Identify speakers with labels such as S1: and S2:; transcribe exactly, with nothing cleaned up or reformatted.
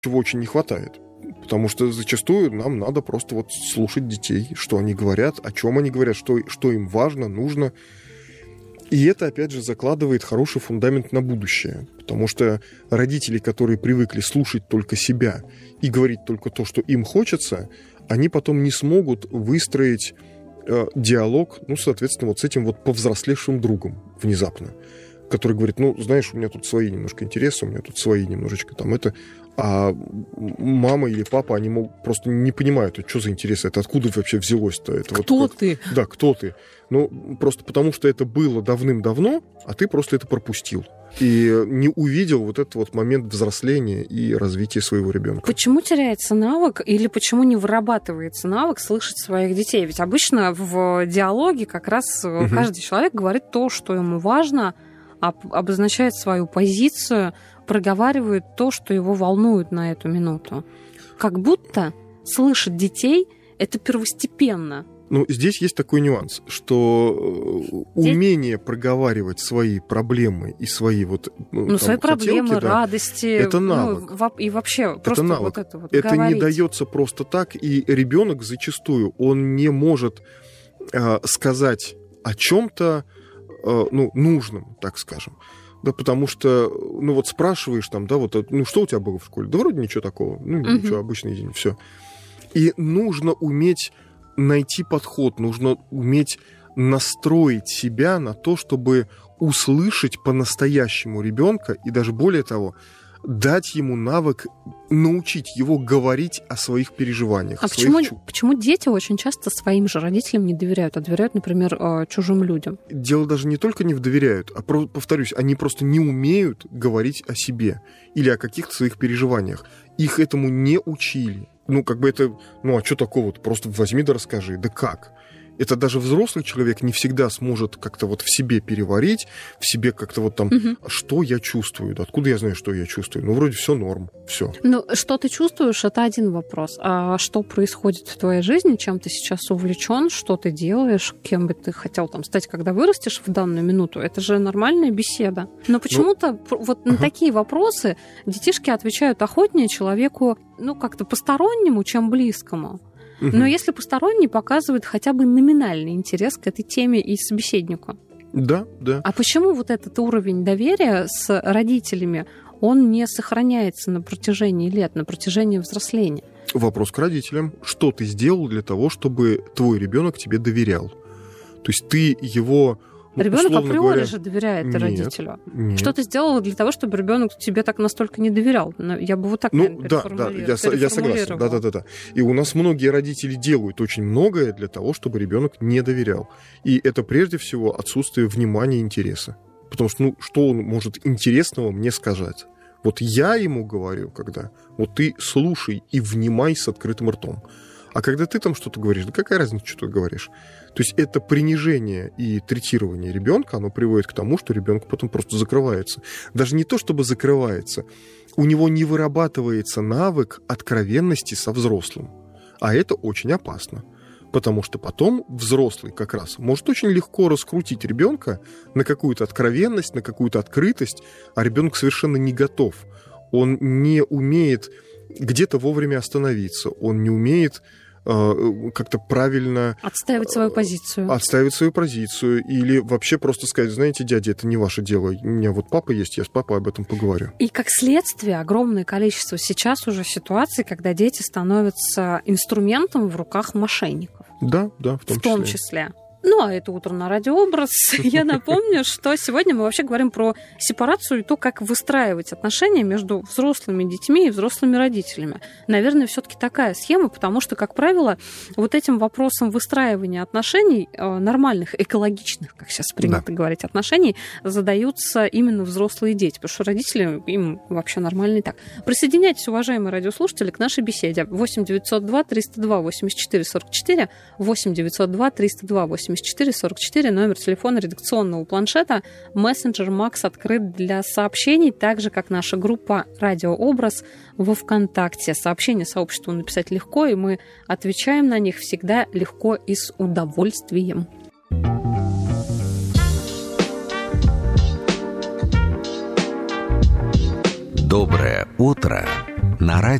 S1: чего очень не хватает. Потому что зачастую нам надо просто вот слушать детей, что они говорят, о чем они говорят, что, что им важно, нужно. И это, опять же, закладывает хороший фундамент на будущее. Потому что родители, которые привыкли слушать только себя и говорить только то, что им хочется, они потом не смогут выстроить э, диалог, ну, соответственно, вот с этим вот повзрослевшим другом внезапно, который говорит, ну, знаешь, у меня тут свои немножко интересы, у меня тут свои немножечко там это... А мама или папа, они могут, просто не понимают, что за интерес, это откуда вообще взялось-то? Это
S2: кто
S1: вот как...
S2: ты?
S1: Да, кто ты? Ну, просто потому что это было давным-давно, а ты просто это пропустил. И не увидел вот этот вот момент взросления и развития своего ребенка.
S2: Почему теряется навык или почему не вырабатывается навык слышать своих детей? Ведь обычно в диалоге как раз угу. каждый человек говорит то, что ему важно, обозначает свою позицию, проговаривает то, что его волнует на эту минуту. Как будто слышать детей – это первостепенно.
S1: Ну, здесь есть такой нюанс, что Здесь... умение проговаривать свои проблемы и свои вот
S2: ну,
S1: там,
S2: свои проблемы,
S1: хотелки, да,
S2: радости,
S1: это навык.
S2: Ну, и вообще
S1: это
S2: просто
S1: навык.
S2: Вот это вот
S1: это
S2: говорить.
S1: Не дается просто так, и ребенок зачастую он не может э, сказать о чем-то э, ну, нужном, так скажем. Да, потому что, ну, вот спрашиваешь там, да, вот, ну, что у тебя было в школе? Да вроде ничего такого. Ну, uh-huh. ничего, обычный день, все. И нужно уметь найти подход, нужно уметь настроить себя на то, чтобы услышать по-настоящему ребенка, и даже более того, дать ему навык, научить его говорить о своих переживаниях.
S2: А почему, почему дети очень часто своим же родителям не доверяют, а доверяют, например, чужим людям?
S1: Дело даже не только не доверяют, а, повторюсь, они просто не умеют говорить о себе или о каких-то своих переживаниях. Их этому не учили. Ну, как бы это, ну, а что такого? Просто возьми да расскажи. Да как? Это даже взрослый человек не всегда сможет как-то вот в себе переварить, в себе как-то вот там, угу. что я чувствую, да, откуда я знаю, что я чувствую. Ну, вроде все норм, все.
S2: Ну, что ты чувствуешь, это один вопрос. А что происходит в твоей жизни, чем ты сейчас увлечен, что ты делаешь, кем бы ты хотел там стать, когда вырастешь в данную минуту, это же нормальная беседа. Но почему-то ну, вот ага. на такие вопросы детишки отвечают охотнее человеку, ну, как-то постороннему, чем близкому. Но если посторонний показывает хотя бы номинальный интерес к этой теме и собеседнику.
S1: Да, да.
S2: А почему вот этот уровень доверия с родителями, он не сохраняется на протяжении лет, на протяжении взросления?
S1: Вопрос к родителям. Что ты сделал для того, чтобы твой ребенок тебе доверял? То есть ты его... Ну,
S2: ребенок априори
S1: говоря...
S2: же доверяет
S1: нет,
S2: родителю.
S1: Нет.
S2: Что ты сделала для того, чтобы ребенок тебе так настолько не доверял? Я бы вот так,
S1: ну,
S2: наверное,
S1: да, да, я, я согласен. Да, да, да, да. И у нас многие родители делают очень многое для того, чтобы ребенок не доверял. И это прежде всего отсутствие внимания и интереса. Потому что, ну, что он может интересного мне сказать? Вот я ему говорю, когда вот ты слушай и внимай с открытым ртом. А когда ты там что-то говоришь, да какая разница, что ты говоришь? То есть это принижение и третирование ребенка, оно приводит к тому, что ребенок потом просто закрывается. Даже не то, чтобы закрывается, у него не вырабатывается навык откровенности со взрослым. А это очень опасно. Потому что потом взрослый как раз может очень легко раскрутить ребенка на какую-то откровенность, на какую-то открытость, а ребенок совершенно не готов. Он не умеет где-то вовремя остановиться, он не умеет э, как-то правильно...
S2: Отстаивать свою позицию.
S1: Отстаивать свою позицию. Или вообще просто сказать, знаете, дядя, это не ваше дело. У меня вот папа есть, я с папой об этом поговорю.
S2: И как следствие огромное количество сейчас уже ситуаций, когда дети становятся инструментом в руках мошенников.
S1: Да, да, в том числе.
S2: В том числе. Ну, а это «Утро на радиообраз». Я напомню, что сегодня мы вообще говорим про сепарацию и то, как выстраивать отношения между взрослыми детьми и взрослыми родителями. Наверное, все-таки такая схема, потому что, как правило, вот этим вопросом выстраивания отношений, нормальных, экологичных, как сейчас принято да. говорить, отношений, задаются именно взрослые дети, потому что родители, им вообще нормально и так. Присоединяйтесь, уважаемые радиослушатели, к нашей беседе. восемь девятьсот два триста два восемьдесят четыре сорок четыре, восемь девятьсот два триста два восемьдесят четыре сорок четыре, номер телефона редакционного планшета. Мессенджер Макс открыт для сообщений, так же, как наша группа «Радиообраз» во ВКонтакте. Сообщения сообществу написать легко, и мы отвечаем на них всегда легко и с удовольствием.
S3: Доброе утро на радио.